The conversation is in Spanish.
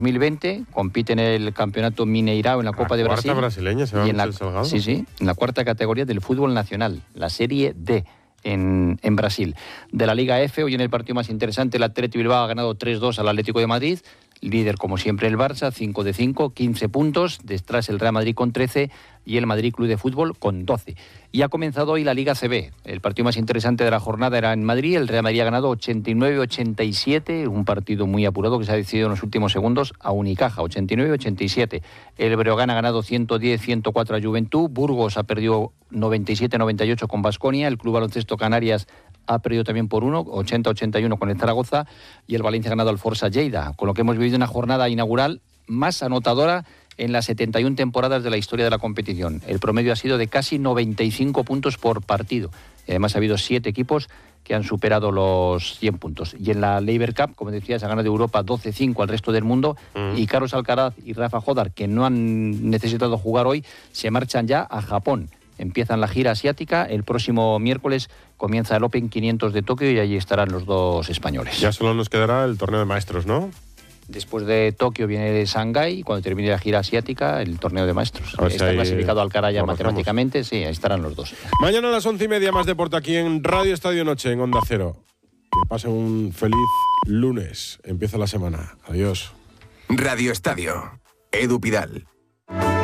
2020, compite en el Campeonato Mineirao en la Copa de Brasil. ¿La cuarta brasileña se va Michel Salgado? Sí, en la cuarta categoría del fútbol nacional, la Serie D en Brasil. De la Liga F, hoy en el partido más interesante, el Athletic Bilbao ha ganado 3-2 al Atlético de Madrid. Líder, como siempre, el Barça, 5 de 5, 15 puntos. Detrás el Real Madrid con 13 y el Madrid Club de Fútbol con 12. Y ha comenzado hoy la Liga CB. El partido más interesante de la jornada era en Madrid. El Real Madrid ha ganado 89-87, un partido muy apurado que se ha decidido en los últimos segundos a Unicaja, 89-87. El Breogán ha ganado 110-104 a Juventud. Burgos ha perdido 97-98 con Baskonia. El Club Baloncesto Canarias ha perdido también por 1, 80-81 con el Zaragoza, y el Valencia ha ganado al Forza Lleida, con lo que hemos vivido una jornada inaugural más anotadora en las 71 temporadas de la historia de la competición. El promedio ha sido de casi 95 puntos por partido. Y además ha habido 7 equipos que han superado los 100 puntos. Y en la Laver Cup, como decías, ha ganado Europa 12-5 al resto del mundo, y Carlos Alcaraz y Rafa Jodar, que no han necesitado jugar hoy, se marchan ya a Japón. Empiezan la gira asiática. El próximo miércoles comienza el Open 500 de Tokio y allí estarán los dos españoles. Ya solo nos quedará el torneo de maestros, ¿no? Después de Tokio viene Shanghái, y cuando termine la gira asiática, el torneo de maestros. Está clasificado Alcaraz ya matemáticamente, sí, ahí estarán los dos. Mañana a las 11:30 más deporte aquí en Radio Estadio Noche, en Onda Cero. Que pasen un feliz lunes. Empieza la semana. Adiós. Radio Estadio. Edu Pidal.